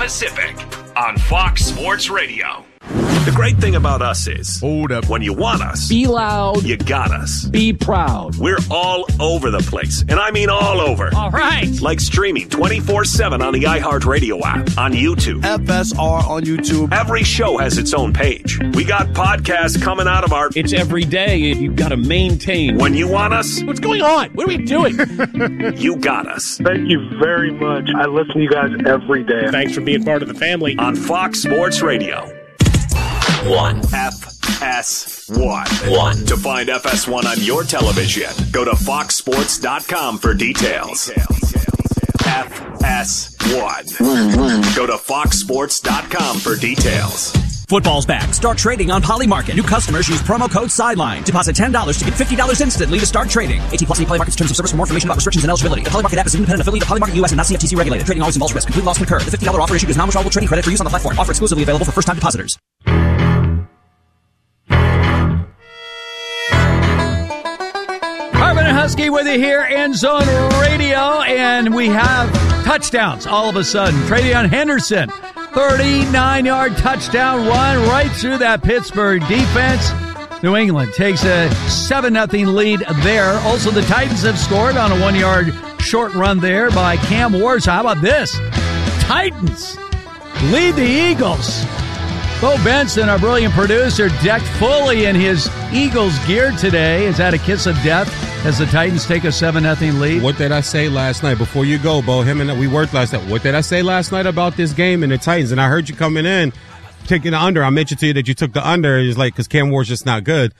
Pacific on Fox Sports Radio. The great thing about us is, hold up, when you want us, be loud, you got us. Be proud. We're all over the place, and I mean all over. All right. Like streaming 24/7 on the iHeartRadio app, on YouTube. FSR on YouTube. Every show has its own page. We got podcasts coming out of our... It's every day. You've got to maintain. When you want us... What's going on? What are we doing? You got us. Thank you very much. I listen to you guys every day. Thanks for being part of the family. On Fox Sports Radio. 1. FS1. To find FS1 on your television, go to foxsports.com for details. FS1. Go to foxsports.com for details. Football's back. Start trading on Polymarket. New customers use promo code SIDELINE. Deposit $10 to get $50 instantly to start trading. 18+ Polymarket's terms of service. For more information about restrictions and eligibility. The Polymarket app is an independent affiliate of Polymarket US and not CFTC regulated. Trading always involves risk. Complete loss can occur. The $50 offer issued is non-withdrawable trading credit for use on the platform. Offer exclusively available for first-time depositors. Harvin and Husky with you here, End Zone Radio, and we have touchdowns all of a sudden. Travion Henderson, 39-yard touchdown run right through that Pittsburgh defense. New England takes a 7-0 lead there. Also, the Titans have scored on a 1-yard short run there by Cam Ward. So how about this? Titans lead the Eagles. Bo Benson, our brilliant producer, decked fully in his Eagles gear today. Is that a kiss of death as the Titans take a 7-0 lead? What did I say last night? Before you go, Bo, him and we worked last night. What did I say last night about this game and the Titans? And I heard you coming in, taking the under. I mentioned to you that you took the under. It's like, because Cam Ward's just not good.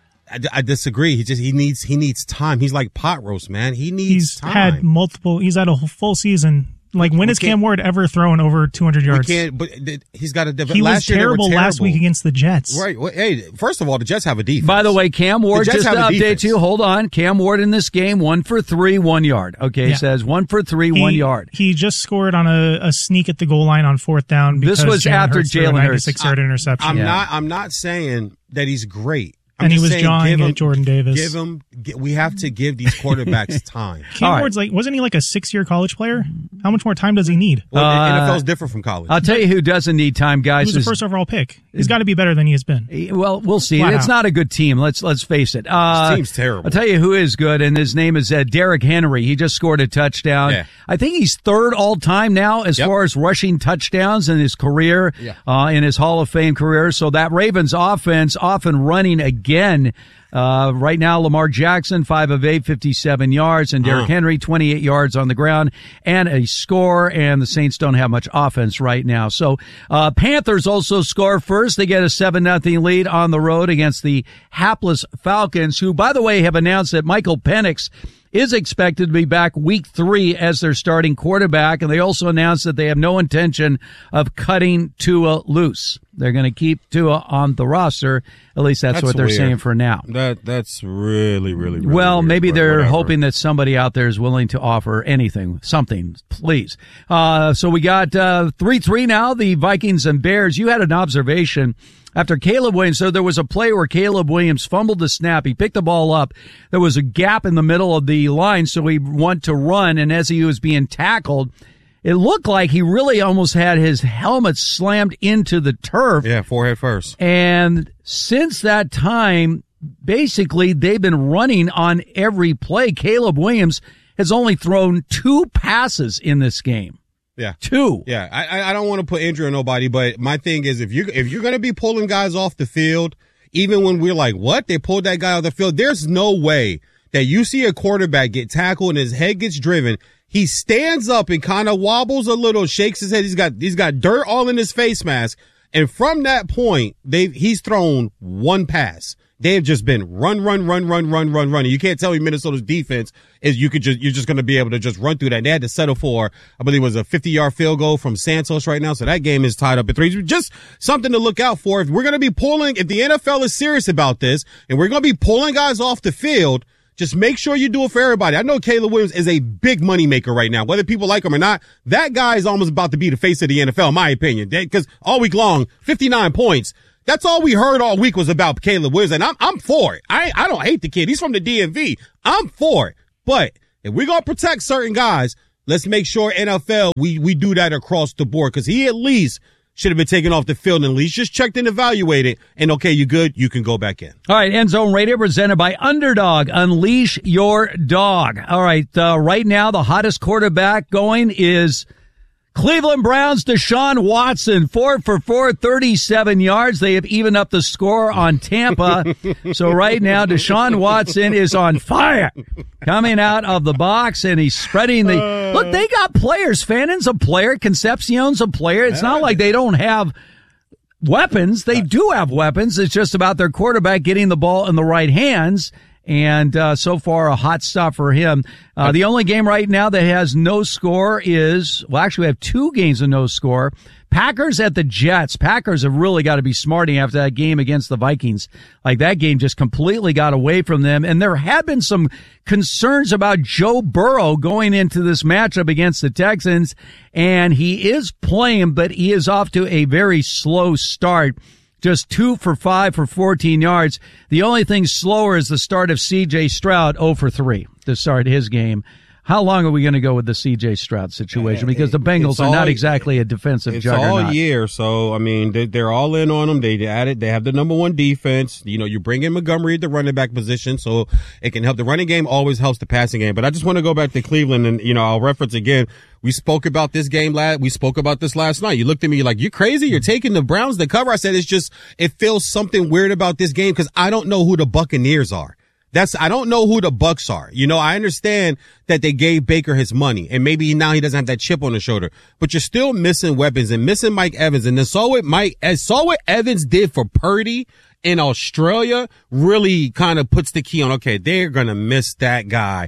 I disagree. He needs time. He's like pot roast, man. He needs time. He's had a full season. Like, when has Cam Ward ever thrown over 200 yards? But he's got to develop. He was terrible last week against the Jets. Right. Well, hey, first of all, the Jets have a defense. By the way, Cam Ward, just to update you, hold on. Cam Ward in this game, 1 for 3, 1 yard. Okay, yeah. Says 1 for 3, 1 yard. He just scored on a sneak at the goal line on 4th down. This was after Jalen Hurts. 96-yard interception. I'm not saying that he's great. And he was jawing at Jordan Davis. We have to give these quarterbacks time. Cam Ward's wasn't he like a 6-year college player? How much more time does he need? Well, NFL is different from college. I'll tell you who doesn't need time, guys. He was the first overall pick. He's got to be better than he has been. Well, we'll see. It's not a good team. Let's face it. This team's terrible. I'll tell you who is good, and his name is Derrick Henry. He just scored a touchdown. Yeah. I think he's 3rd all time now as far as rushing touchdowns in his career, in his Hall of Fame career. So that Ravens offense off and running again. Right now, Lamar Jackson, 5 of 8, 57 yards, and Derrick Henry, 28 yards on the ground, and a score, and the Saints don't have much offense right now. So, Panthers also score first. They get a 7-0 lead on the road against the hapless Falcons, who, by the way, have announced that Michael Penix is expected to be back week 3 as their starting quarterback, and they also announced that they have no intention of cutting Tua loose. They're going to keep Tua on the roster. At least that's what they're saying for now. That's really well, weird, maybe they're whatever. hoping that somebody out there is willing to offer something, please. So we got 3-3 now, the Vikings and Bears. You had an observation after Caleb Williams. So there was a play where Caleb Williams fumbled the snap. He picked the ball up. There was a gap in the middle of the line, so he went to run, and as he was being tackled, it looked like he really almost had his helmet slammed into the turf. Yeah, forehead first. And since that time, basically, they've been running on every play. Caleb Williams has only thrown 2 passes in this game. Yeah. 2. Yeah. I don't want to put injury on nobody, but my thing is if you're going to be pulling guys off the field, even when we're like, what? They pulled that guy off the field. There's no way that you see a quarterback get tackled and his head gets driven. He stands up and kind of wobbles a little, shakes his head. He's got dirt all in his face mask. And from that point, he's thrown 1 pass. They have just been run. You can't tell me Minnesota's defense is you're just going to be able to just run through that. And they had to settle for, I believe it was a 50-yard field goal from Santos right now. So that game is tied up at 3. Just something to look out for. If we're going to be if the NFL is serious about this and we're going to be pulling guys off the field, just make sure you do it for everybody. I know Caleb Williams is a big moneymaker right now. Whether people like him or not, that guy is almost about to be the face of the NFL, in my opinion. Because all week long, 59 points. That's all we heard all week was about Caleb Williams, and I'm for it. I don't hate the kid. He's from the DMV. I'm for it. But if we're going to protect certain guys, Let's make sure NFL, we do that across the board, because he at least should have been taken off the field and at least just checked and evaluated. And okay, you good, you can go back in. All right, End Zone Radio presented by Underdog. Unleash your dog. All right, right now the hottest quarterback going is Cleveland Browns' Deshaun Watson, 4 for 4, 37 yards. They have evened up the score on Tampa. So right now, Deshaun Watson is on fire coming out of the box, and he's spreading the... Look, they got players. Fannon's a player. Concepcion's a player. It's not like they don't have weapons. They do have weapons. It's just about their quarterback getting the ball in the right hands. And so far, a hot stop for him. The only game right now that has no score is, well, actually we have 2 games of no score. Packers at the Jets. Packers have really got to be smarting after that game against the Vikings. Like, that game just completely got away from them. And there have been some concerns about Joe Burrow going into this matchup against the Texans. And he is playing, but he is off to a very slow start. Just 2 for 5 for 14 yards. The only thing slower is the start of C.J. Stroud, 0 for 3 to start his game. How long are we going to go with the C.J. Stroud situation? Because the Bengals are not exactly a defensive juggernaut. It's all year, so, I mean, they're all in on them. They have the number 1 defense. You know, you bring in Montgomery at the running back position, so it can help. The running game always helps the passing game. But I just want to go back to Cleveland, and, you know, I'll reference again. We spoke about this game we spoke about this last night. You looked at me like, you crazy? You're taking the Browns to cover? I said, it feels something weird about this game because I don't know who the Buccaneers are. I don't know who the Bucs are. You know, I understand that they gave Baker his money and maybe now he doesn't have that chip on his shoulder, but you're still missing weapons and missing Mike Evans. And saw what Evans did for Purdy in Australia really kind of puts the key on, okay, they're going to miss that guy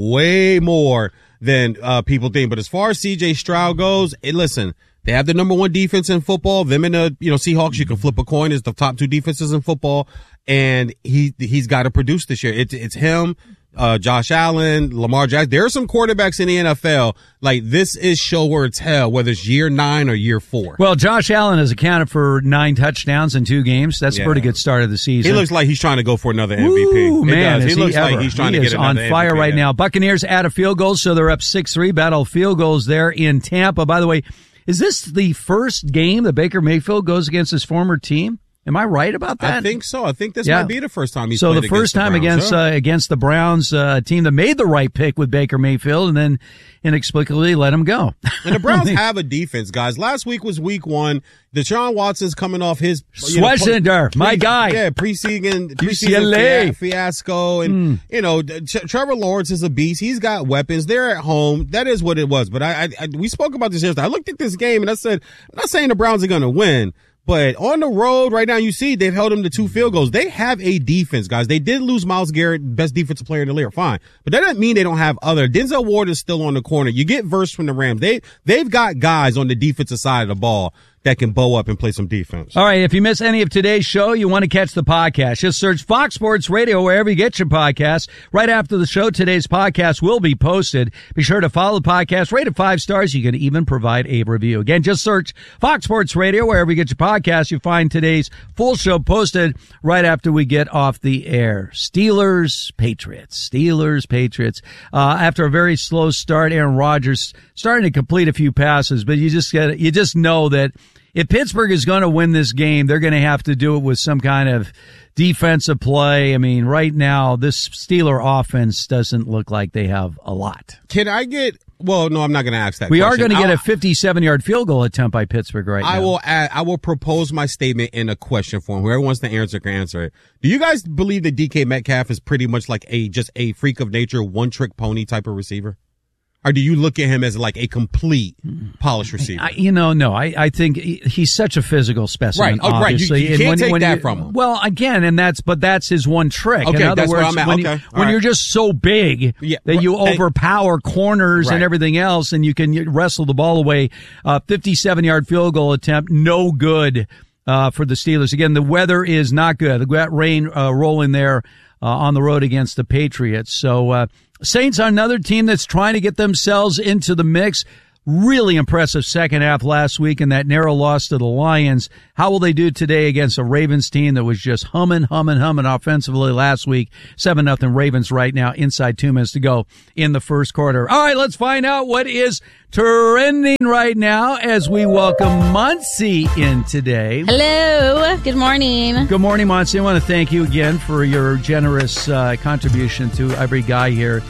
way more than people think. But as far as C.J. Stroud goes, listen, they have the number 1 defense in football. Them and the Seahawks, you can flip a coin, is the top 2 defenses in football. And he's got to produce this year. It's him, Josh Allen, Lamar Jackson. There are some quarterbacks in the NFL. Like, this is show where it's hell, whether it's year 9 or year 4. Well, Josh Allen has accounted for 9 touchdowns in 2 games. That's a pretty good start of the season. He looks like he's trying to go for another MVP. Ooh, man, he looks like he's trying to get another MVP. He is on fire right now. Buccaneers out of field goals, so they're up 6-3. Battle of field goals there in Tampa. By the way, is this the first game that Baker Mayfield goes against his former team? Am I right about that? I think so. I think this might be the first time he's played against the Browns. So the first time against the Browns, a team that made the right pick with Baker Mayfield and then inexplicably let him go. And the Browns have a defense, guys. Last week was week 1. Deshaun Watson's coming off his my guy. Yeah, preseason fiasco. And, Trevor Lawrence is a beast. He's got weapons. They're at home. That is what it was. But we spoke about this yesterday. I looked at this game and I said, I'm not saying the Browns are going to win. But on the road right now, you see they've held them to 2 field goals. They have a defense, guys. They did lose Myles Garrett, best defensive player in the league. Fine. But that doesn't mean they don't have other. Denzel Ward is still on the corner. You get Verse from the Rams. They've got guys on the defensive side of the ball that can bow up and play some defense. All right, if you miss any of today's show, you want to catch the podcast. Just search Fox Sports Radio wherever you get your podcasts. Right after the show, today's podcast will be posted. Be sure to follow the podcast, rate it 5 stars. You can even provide a review. Again, just search Fox Sports Radio wherever you get your podcasts. You'll find today's full show posted right after we get off the air. Steelers, Patriots. After a very slow start, Aaron Rodgers starting to complete a few passes, but you just know that if Pittsburgh is going to win this game, they're going to have to do it with some kind of defensive play. I mean, right now, this Steeler offense doesn't look like they have a lot. Well, no, I'm not going to ask that question. We are going to get a 57-yard field goal attempt by Pittsburgh right now. I will propose my statement in a question form. Whoever wants to answer can answer it. Do you guys believe that DK Metcalf is pretty much like just a freak of nature, one-trick pony type of receiver? Or do you look at him as like a complete polished receiver? No. I think he's such a physical specimen. Right. Obviously. You can't take that from him. Well, again, that's his one trick. Okay, in other that's words, where I'm at. when you're just so big that you overpower corners and everything else, and you can wrestle the ball away. 57-yard field goal attempt, no good for the Steelers. Again, the weather is not good. The rain rolling there on the road against the Patriots. So Saints are another team that's trying to get themselves into the mix. really impressive second half last week and that narrow loss to the Lions. How will they do today against a Ravens team that was just humming offensively last week? 7-0 Ravens right now, inside 2 minutes to go in the first quarter. All right, let's find out what is trending right now as we welcome Muncie in today. Hello. Good morning. Good morning, Muncie. I want to thank you again for your generous contribution to every guy here.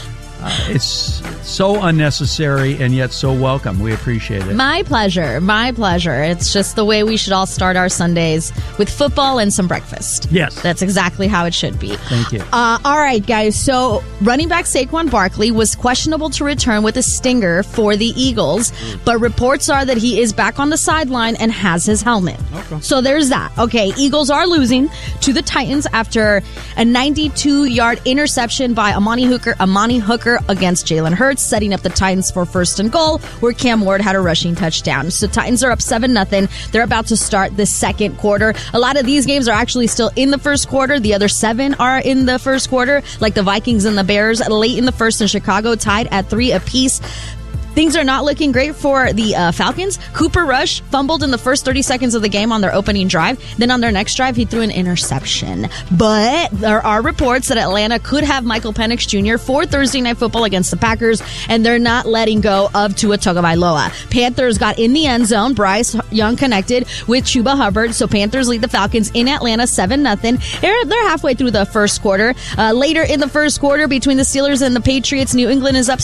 It's so unnecessary and yet so welcome. We appreciate it. My pleasure. My pleasure. It's just the way we should all start our Sundays, with football and some breakfast. Yes. That's exactly how it should be. Thank you. All right, guys. So running back Saquon Barkley was questionable to return with a stinger for the Eagles, but reports are that he is back on the sideline and has his helmet. Okay. So there's that. Okay, Eagles are losing to the Titans after a 92-yard interception by Amani Hooker against Jalen Hurts, setting up the Titans for first and goal, where Cam Ward had a rushing touchdown. So Titans are up 7-0. They're about to start the second quarter. A lot of these games are actually still in the first quarter. The other 7 are in the first quarter, like the Vikings and the Bears late in the first in Chicago, tied at 3 apiece. Things are not looking great for the Falcons. Cooper Rush fumbled in the first 30 seconds of the game on their opening drive. Then on their next drive, he threw an interception. But there are reports that Atlanta could have Michael Penix Jr. for Thursday Night Football against the Packers, and they're not letting go of Tua Tagovailoa. Panthers got in the end zone. Bryce Young connected with Chuba Hubbard, so Panthers lead the Falcons in Atlanta 7-0. They're halfway through the first quarter. Later in the first quarter, between the Steelers and the Patriots, New England is up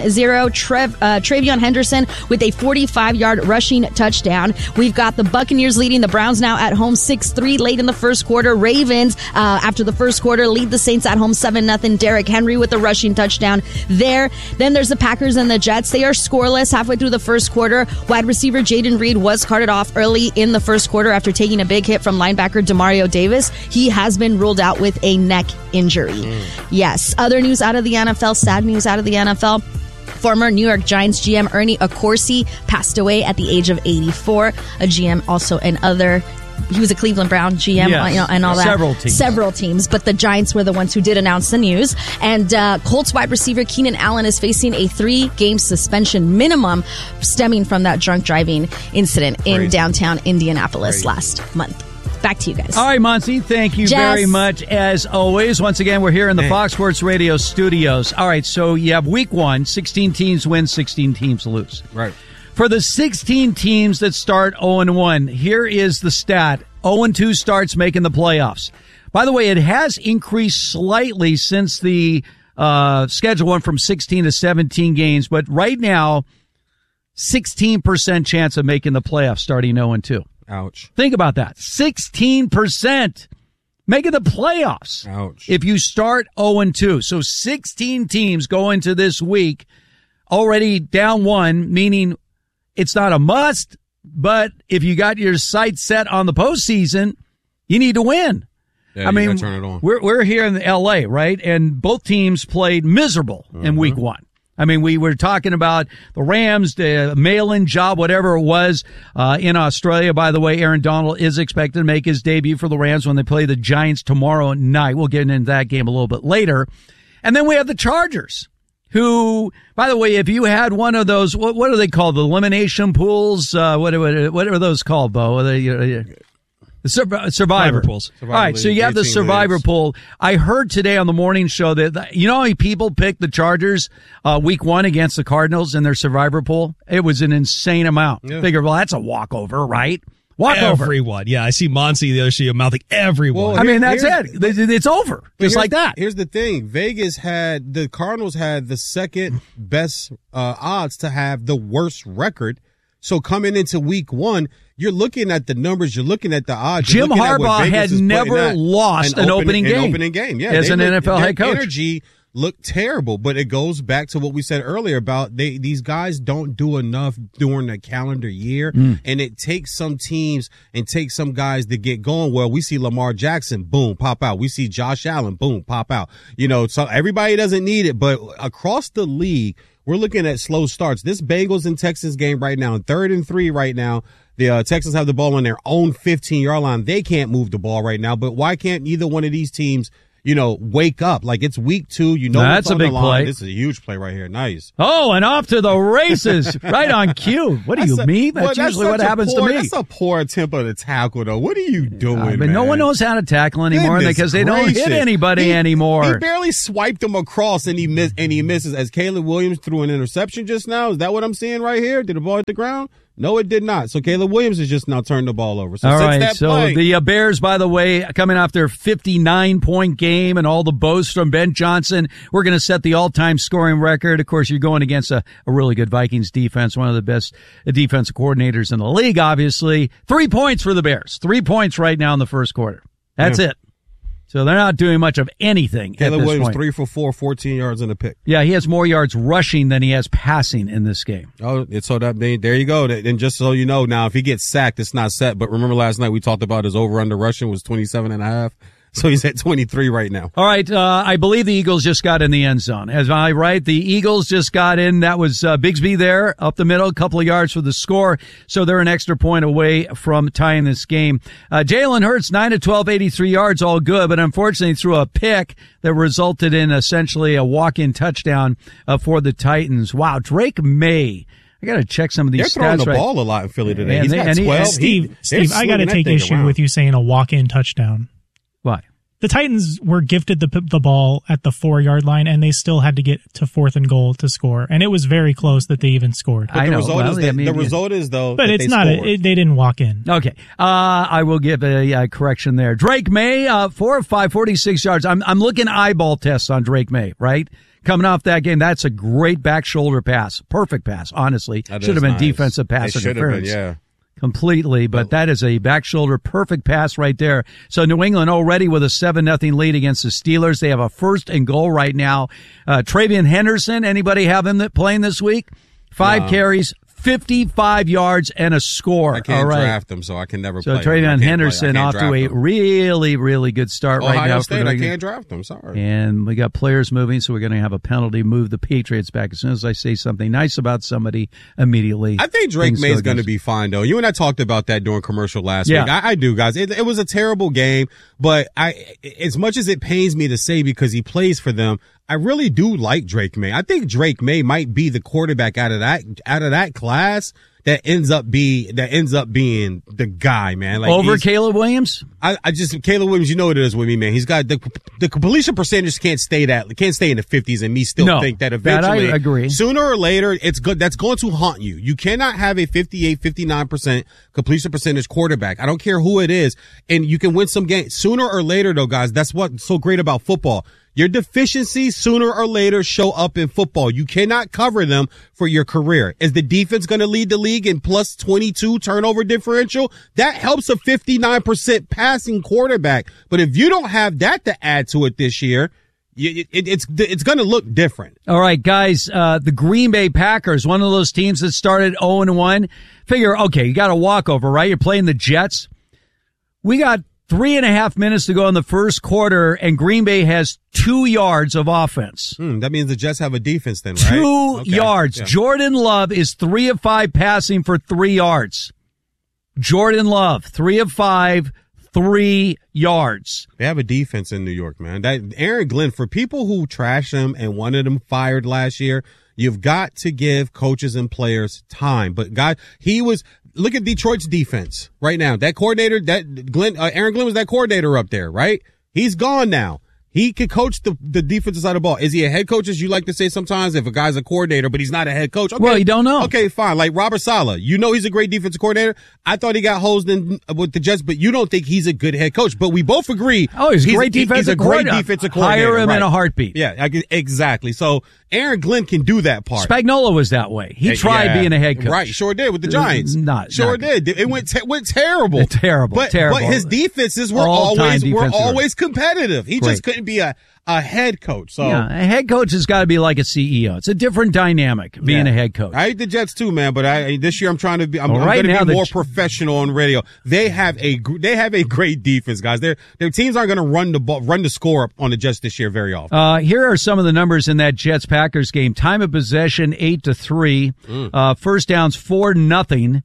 7-0. Travion Henderson with a 45-yard rushing touchdown. We've got the Buccaneers leading the Browns now at home 6-3 late in the first quarter. Ravens, after the first quarter, lead the Saints at home 7-0. Derrick Henry with a rushing touchdown there. Then there's the Packers and the Jets. They are scoreless halfway through the first quarter. Wide receiver Jaden Reed was carted off early in the first quarter after taking a big hit from linebacker Demario Davis. He has been ruled out with a neck injury. Yes. Other news out of the NFL, sad news out of the NFL. Former New York Giants GM Ernie Accorsi passed away at the age of 84. A GM also he was a Cleveland Brown GM, yes, and all that. Several teams, but the Giants were the ones who did announce the news. And Colts wide receiver Keenan Allen is facing a 3-game suspension minimum stemming from that drunk driving incident in downtown Indianapolis last month. Back to you guys. All right, Muncie, thank you very much as always. Once again, we're here in the Fox Sports Radio studios. All right, so you have week 1, 16 teams win, 16 teams lose. Right. For the 16 teams that start 0-1, here is the stat. 0-2 starts making the playoffs. By the way, it has increased slightly since the schedule went from 16 to 17 games, but right now, 16% chance of making the playoffs starting 0-2. Ouch. Think about that. 16% making the playoffs. Ouch. If you start 0-2. So 16 teams go into this week already down 1, meaning it's not a must, but if you got your sights set on the postseason, you need to win. Yeah, I mean, turn it on. We're here in L.A., right? And both teams played miserable in week 1. I mean, we were talking about the Rams, the mail-in job, whatever it was, in Australia. By the way, Aaron Donald is expected to make his debut for the Rams when they play the Giants tomorrow night. We'll get into that game a little bit later. And then we have the Chargers, who, by the way, if you had one of those, what are they called? The elimination pools? What are those called, Bo? Survivor pools. All right, so you have the Survivor pool. I heard today on the morning show that, you know how many people picked the Chargers week 1 against the Cardinals in their Survivor pool? It was an insane amount. Yeah. Figure, well, that's a walkover, right? Everyone. Yeah, I see Monty the other day mouthing everyone. Well, I mean, that's it. It's over. Just like that. Here's the thing. The Cardinals had the second best odds to have the worst record. So coming into week 1, you're looking at the numbers, you're looking at the odds. Jim Harbaugh had never lost an opening game. Yeah, as an NFL head coach. Energy looked terrible, but it goes back to what we said earlier about these guys don't do enough during the calendar year, and it takes some teams and takes some guys to get going. Well, we see Lamar Jackson, boom, pop out. We see Josh Allen, boom, pop out. You know, so everybody doesn't need it, but across the league, we're looking at slow starts. This Bengals and Texans game right now, 3rd and 3 right now. The Texans have the ball on their own 15-yard line. They can't move the ball right now, but why can't either one of these teams, wake up. Like, it's week 2. That's a big play. This is a huge play right here. Nice. Oh, and off to the races. Right on cue. What do you mean? That's usually what happens to me. That's a poor attempt of the tackle, though. What are you doing, But no one knows how to tackle anymore because they don't hit anybody anymore. He barely swiped him across, and he misses. As Caleb Williams threw an interception just now. Is that what I'm seeing right here? Did the ball hit the ground? No, it did not. So Caleb Williams has just now turned the ball over. So all since right. that So play, the Bears, by the way, coming off their 59-point game and all the boasts from Ben Johnson, we're going to set the all-time scoring record. Of course, you're going against a really good Vikings defense, one of the best defensive coordinators in the league, obviously. 3 points for the Bears. 3 points right now in the first quarter. That's it. So they're not doing much of anything Caleb at this Williams, point. 3 for 4, 14 yards in a pick. Yeah, he has more yards rushing than he has passing in this game. Oh, so there you go. And just so you know, now if he gets sacked, it's not set. But remember last night we talked about his over-under rushing was 27.5. So he's at 23 right now. All right. I believe the Eagles just got in the end zone. Am I right? The Eagles just got in. That was Bigsby there up the middle, a couple of yards for the score. So they're an extra point away from tying this game. Jalen Hurts, 9 of 12, 83 yards, all good, but unfortunately threw a pick that resulted in essentially a walk-in touchdown for the Titans. Wow. Drake May. I got to check some of these They're throwing stats the ball a lot in Philly today. And He's got 12. Steve, I got to take issue with you saying a walk-in touchdown. Why? The Titans were gifted the ball at the 4-yard line, and they still had to get to 4th and goal to score. And it was very close that they even scored. But the result is, though, but it's not. They didn't walk in. Okay. I will give a correction there. Drake May, 4 of 5, 46 yards. I'm looking eyeball tests on Drake May, right? Coming off that game, that's a great back shoulder pass. Perfect pass, honestly. Should have been defensive pass interference. Yeah. Completely, but that is a back shoulder perfect pass right there. So New England already with a 7-0 lead against the Steelers. They have a 1st and goal right now. Travian Henderson, anybody have him playing this week? 5 carries, 55 yards and a score. I can't draft him, so I can never play. So Travian Henderson off to a really, really good start right now. Ohio State, I can't draft him. Sorry. And we got players moving, so we're going to have a penalty move the Patriots back. As soon as I say something nice about somebody, immediately. I think Drake May is going to be fine, though. You and I talked about that during commercial last week. I do, guys. It was a terrible game, but as much as it pains me to say because he plays for them, I really do like Drake May. I think Drake May might be the quarterback out of that class that ends up being the guy, man. Like over Caleb Williams? Caleb Williams, you know what it is with me, man. He's got the completion percentage can't stay in the 50s, and me still think that eventually, that I agree. Sooner or later, it's good. That's going to haunt you. You cannot have a 58, 59% completion percentage quarterback. I don't care who it is, and you can win some games. Sooner or later, though, guys, that's what's so great about football. Your deficiencies sooner or later show up in football. You cannot cover them for your career. Is the defense going to lead the league in plus 22 turnover differential? That helps a 59% passing quarterback. But if you don't have that to add to it this year, it's going to look different. All right, guys, the Green Bay Packers, one of those teams that started 0-1. Figure, okay, you got a walkover, right? You're playing the Jets. We got 3.5 minutes to go in the first quarter, and Green Bay has 2 yards of offense. That means the Jets have a defense then, right? 2 yards. Yeah. Jordan Love is 3 of 5 passing for 3 yards. Jordan Love, 3 of 5, 3 yards. They have a defense in New York, man. That Aaron Glenn, for people who trash him and wanted him fired last year, you've got to give coaches and players time. But look at Detroit's defense right now. That coordinator, Aaron Glenn was that coordinator up there, right? He's gone now. He can coach the defensive side of the ball. Is he a head coach, as you like to say sometimes, if a guy's a coordinator, but he's not a head coach? Okay. Well, you don't know. Okay, fine. Like Robert Saleh. You know he's a great defensive coordinator. I thought he got hosed in with the Jets, but you don't think he's a good head coach. But we both agree. Oh, he's a great defensive coordinator. Hire him in a heartbeart. Yeah, exactly. So Aaron Glenn can do that part. Spagnuolo was that way. He tried being a head coach. Right, sure did with the Giants. Sure did. It went terrible. Terrible. But his defenses were always competitive. He just couldn't be a head coach. So yeah, a head coach has got to be like a CEO. It's a different dynamic being a head coach. I hate the Jets too, man. But this year I'm trying to be. I'm going to be more professional on radio. They have a great defense, guys. Their teams aren't going to run the score up on the Jets this year very often. Here are some of the numbers in that Jets Packers game. Time of possession 8-3. First downs 4-0.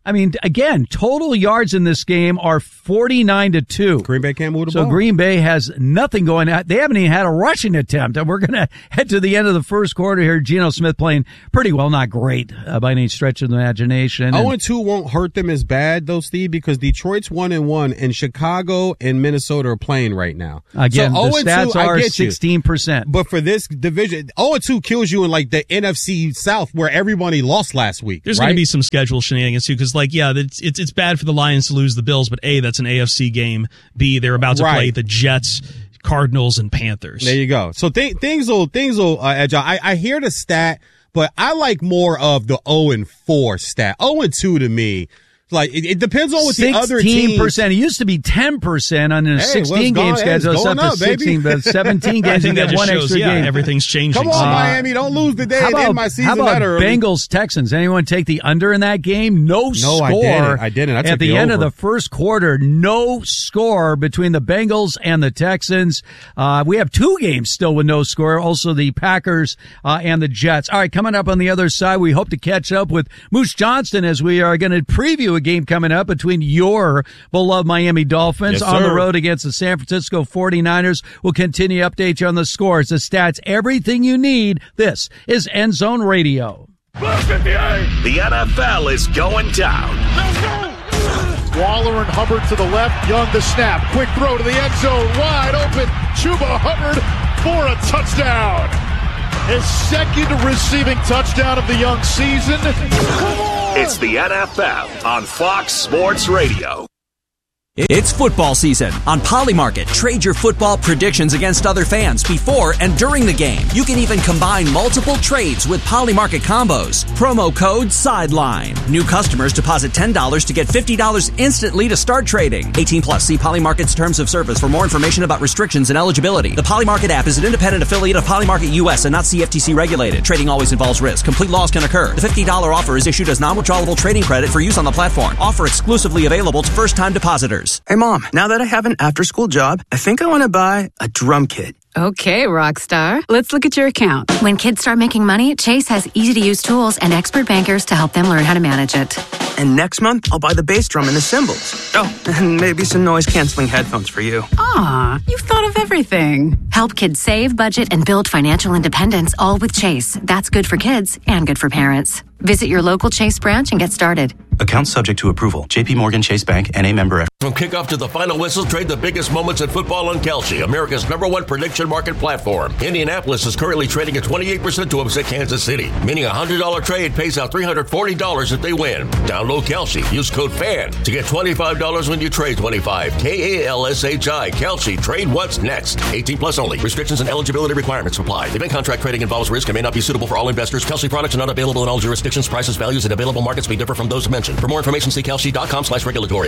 I mean, again, total yards in this game are 49-2. Green Bay can't move the ball. So Green Bay has nothing going on. They haven't even had a rushing attempt. And we're going to head to the end of the first quarter here. Geno Smith playing pretty well, not great by any stretch of the imagination. 0-2 won't hurt them as bad, though, Steve, because Detroit's 1-1, and Chicago and Minnesota are playing right now. Again, so the stats are 16%. But for this division, 0-2 kills you in like the NFC South where everybody lost last week. There's going to be some schedule shenanigans, too, because it's bad for the Lions to lose the Bills, but A, that's an AFC game. B, they're about to play the Jets, Cardinals, and Panthers. There you go. So things will edge out. I hear the stat, but I like more of the 0-4 stat. 0-2 to me. Like, it depends on what the other teams. 16%. It used to be 10% on a 16-game schedule. It's up to 16, but 17 games, you get one extra game. Everything's changing. Come on, Miami. Don't lose the day and end my season that early. Bengals-Texans? Anyone take the under in that game? No score. I didn't. I took At the end of the first quarter, no score between the Bengals and the Texans. We have 2 games still with no score. Also, the Packers and the Jets. All right, coming up on the other side, we hope to catch up with Moose Johnston as we are going to preview a game coming up between your beloved Miami Dolphins on the road against the San Francisco 49ers. We'll continue to update you on the scores, the stats, everything you need. This is End Zone Radio. The NFL is going down. Waller and Hubbard to the left. Young the snap. Quick throw to the end zone. Wide open. Chuba Hubbard for a touchdown. His second receiving touchdown of the young season. It's the NFL on Fox Sports Radio. It's football season. On Polymarket, trade your football predictions against other fans before and during the game. You can even combine multiple trades with Polymarket combos. Promo code SIDELINE. New customers deposit $10 to get $50 instantly to start trading. 18 plus. See Polymarket's terms of service for more information about restrictions and eligibility. The Polymarket app is an independent affiliate of Polymarket US and not CFTC regulated. Trading always involves risk. Complete loss can occur. The $50 offer is issued as non-withdrawable trading credit for use on the platform. Offer exclusively available to first-time depositors. Hey, Mom, now that I have an after-school job, I think I want to buy a drum kit. Okay, Rockstar. Let's look at your account. When kids start making money, Chase has easy-to-use tools and expert bankers to help them learn how to manage it. And next month, I'll buy the bass drum and the cymbals. Oh, and maybe some noise-canceling headphones for you. Aw, you've thought of everything. Help kids save, budget, and build financial independence, all with Chase. That's good for kids and good for parents. Visit your local Chase branch and get started. Account subject to approval. J.P. Morgan Chase Bank, N.A. member. From kickoff to the final whistle, trade the biggest moments in football on Kalshi, America's #1 prediction market platform. Indianapolis is currently trading at 28% to upset Kansas City, meaning a $100 trade pays out $340 if they win. Download Kalshi. Use code FAN to get $25 when you trade 25. Kalshi. Kalshi. Trade what's next. 18 plus only. Restrictions and eligibility requirements apply. Event contract trading involves risk and may not be suitable for all investors. Kalshi products are not available in all jurisdictions. Prices, values, and available markets may differ from those mentioned. For more information, see kalshi.com/regulatory.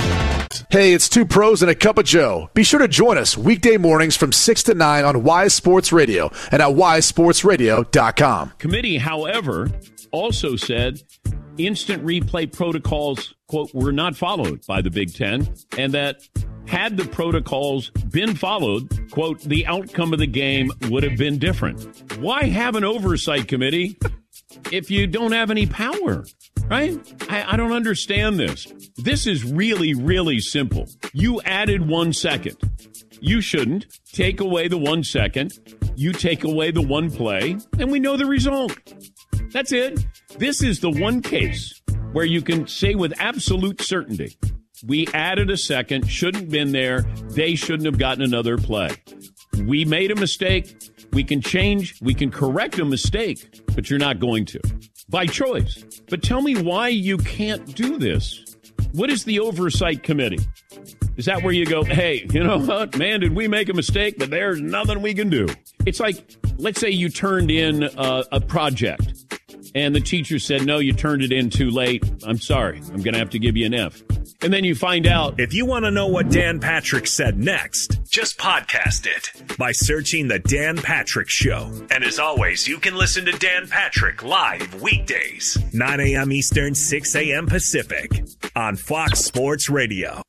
Hey, it's two pros and a cup of Joe. Be sure to join us weekday mornings from 6 to 9 on Wise Sports Radio and at wisesportsradio.com. Committee, however, also said instant replay protocols, quote, were not followed by the Big Ten, and that had the protocols been followed, quote, the outcome of the game would have been different. Why have an oversight committee if you don't have any power? Right? I don't understand this. This is really, really simple. You added 1 second. You shouldn't. Take away the 1 second. You take away the one play, and we know the result. That's it. This is the one case where you can say with absolute certainty, we added a second, shouldn't been there, they shouldn't have gotten another play. We made a mistake. We can change. We can correct a mistake, but you're not going to. By choice. But tell me why you can't do this. What is the oversight committee? Is that where you go, hey, you know what, man, did we make a mistake? But there's nothing we can do. It's like, let's say you turned in a project and the teacher said, no, you turned it in too late. I'm sorry. I'm going to have to give you an F. And then you find out. If you want to know what Dan Patrick said next, just podcast it by searching The Dan Patrick Show. And as always, you can listen to Dan Patrick live weekdays, 9 a.m. Eastern, 6 a.m. Pacific on Fox Sports Radio.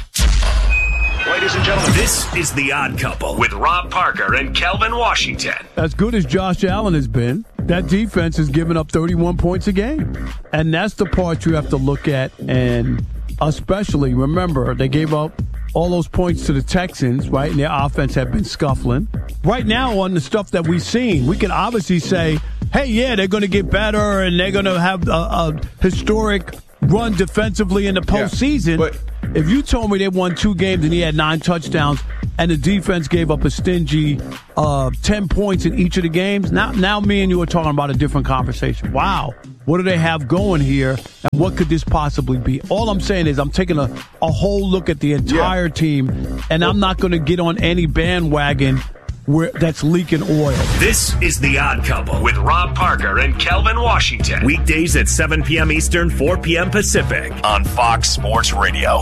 Ladies and gentlemen, this is The Odd Couple with Rob Parker and Kelvin Washington. As good as Josh Allen has been, that defense is giving up 31 points a game. And that's the part you have to look at. And especially, remember, they gave up all those points to the Texans, right? And their offense had been scuffling. Right now, on the stuff that we've seen, we can obviously say, hey, yeah, they're going to get better and they're going to have a historic run defensively in the postseason. Yeah, but if you told me they won 2 games and he had 9 touchdowns and the defense gave up a stingy 10 points in each of the games, now me and you are talking about a different conversation. Wow, what do they have going here, and what could this possibly be? All I'm saying is I'm taking a whole look at the entire team, and I'm not going to get on any bandwagon that's leaking oil. This is The Odd Couple with Rob Parker and Kelvin Washington. Weekdays at 7 p.m. Eastern, 4 p.m. Pacific on Fox Sports Radio.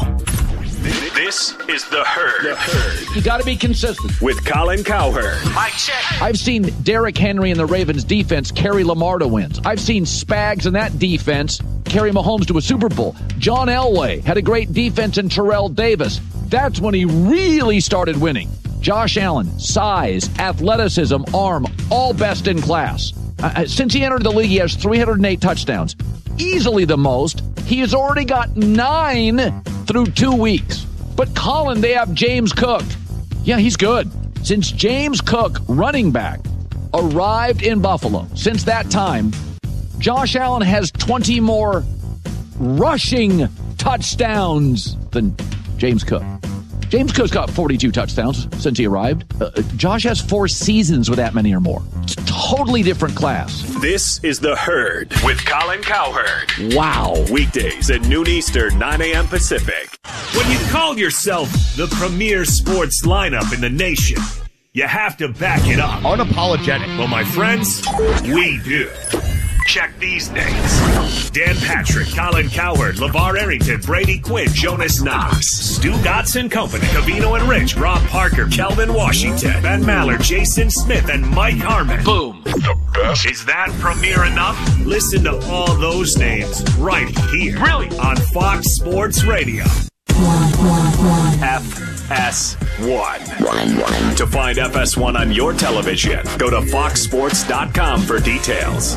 This is The Herd. You got to be consistent. With Colin Cowherd. Mike check. I've seen Derrick Henry and the Ravens defense carry Lamar to wins. I've seen Spags and that defense carry Mahomes to a Super Bowl. John Elway had a great defense in Terrell Davis. That's when he really started winning. Josh Allen, size, athleticism, arm, all best in class. Since he entered the league, he has 308 touchdowns. Easily the most. He has already got 9 through 2 weeks. But Colin, they have James Cook. Yeah, he's good. Since James Cook, running back, arrived in Buffalo, since that time, Josh Allen has 20 more rushing touchdowns than James Cook. James Cook's got 42 touchdowns since he arrived. Josh has 4 seasons with that many or more. It's a totally different class. This is The Herd with Colin Cowherd. Wow. Weekdays at noon Eastern, 9 a.m. Pacific. When you call yourself the premier sports lineup in the nation, you have to back it up. Unapologetic. Well, my friends, we do. Check these names: Dan Patrick, Colin Cowherd, LeVar Arrington, Brady Quinn, Jonas Knox, Stu Gotts & Company, Covino and Rich, Rob Parker, Kelvin Washington, Ben Maller, Jason Smith, and Mike Harmon. Boom. The best. Is that premiere enough? Listen to all those names right here. Brilliant. On Fox Sports Radio. FS1. To find FS1 on your television, go to foxsports.com for details.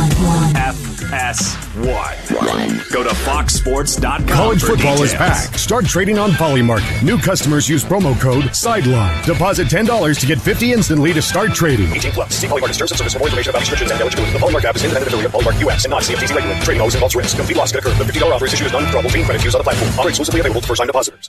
FS1. Go to foxsports.com. College for football details. is back. Start trading on Polymarket. New customers use promo code SIDELINE. Deposit $10 to get $50 instantly to start trading. 18+. See Polymarket terms and service for more information about restrictions and eligibility. The Polymarket app is independent affiliate of Polymarket US and not CFTC regulated. Trading always involves risk. Complete loss can occur. The $50 offer is issued as non-withdrawable chain credit used on the platform. Offer exclusively available to first-time depositors.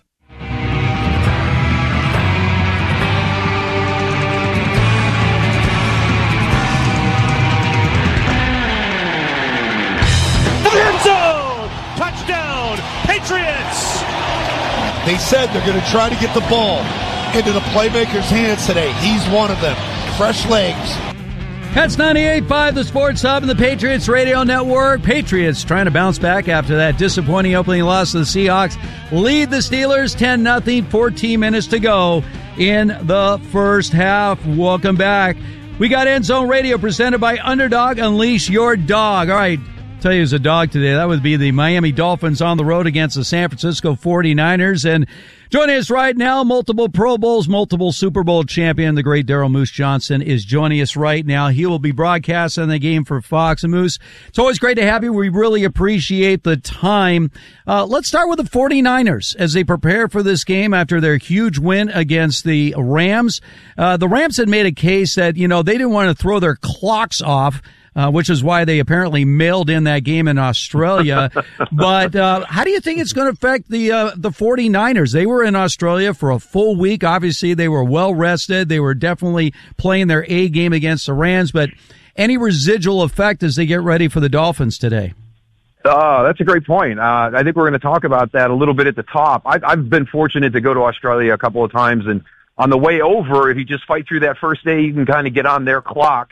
End zone! Touchdown! Patriots! They said they're going to try to get the ball into the playmaker's hands today. He's one of them. Fresh legs. That's 98.5, the Sports Hub and the Patriots Radio Network. Patriots trying to bounce back after that disappointing opening loss to the Seahawks. Lead the Steelers 10-0, 14 minutes to go in the first half. Welcome back. We got End Zone Radio presented by Underdog. Unleash your dog. All right. Tell you as a dog today, that would be the Miami Dolphins on the road against the San Francisco 49ers. And joining us right now, multiple Pro Bowls, multiple Super Bowl champion, the great Daryl Moose Johnson is joining us right now. He will be broadcasting the game for Fox. And Moose, it's always great to have you. We really appreciate the time. Let's start with the 49ers as they prepare for this game after their huge win against the Rams. The Rams had made a case that, they didn't want to throw their clocks off, which is why they apparently mailed in that game in Australia. But how do you think it's going to affect the 49ers? They were in Australia for a full week. Obviously, they were well rested. They were definitely playing their A game against the Rams. But any residual effect as they get ready for the Dolphins today? That's a great point. I think we're going to talk about that a little bit at the top. I've been fortunate to go to Australia a couple of times, and on the way over, if you just fight through that first day, you can kind of get on their clock.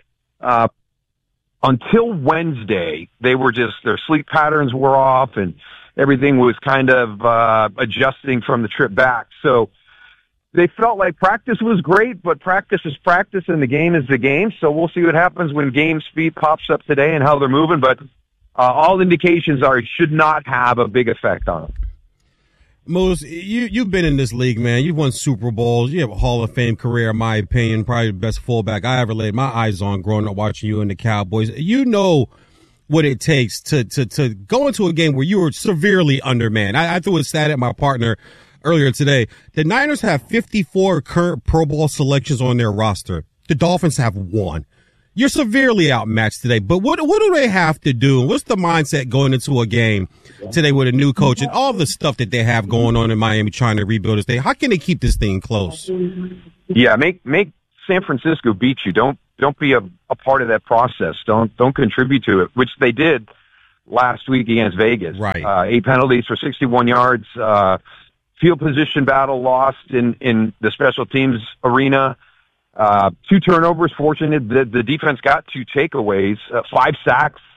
Until Wednesday, their sleep patterns were off and everything was kind of adjusting from the trip back. So they felt like practice was great, but practice is practice and the game is the game. So we'll see what happens when game speed pops up today and how they're moving. But all indications are it should not have a big effect on them. Moose, you've been in this league, man. You've won Super Bowls. You have a Hall of Fame career, in my opinion. Probably the best fullback I ever laid my eyes on growing up watching you and the Cowboys. You know what it takes to go into a game where you were severely undermanned. I threw a stat at my partner earlier today. The Niners have 54 current Pro Bowl selections on their roster. The Dolphins have 1. You're severely outmatched today, but what do they have to do? What's the mindset going into a game today with a new coach and all the stuff that they have going on in Miami trying to rebuild this thing? How can they keep this thing close? Yeah, make San Francisco beat you. Don't be a part of that process. Don't contribute to it, which they did last week against Vegas. Right. 8 penalties for 61 yards. Field position battle lost in the special teams arena. 2 turnovers, fortunate. The defense got 2 takeaways, 5 sacks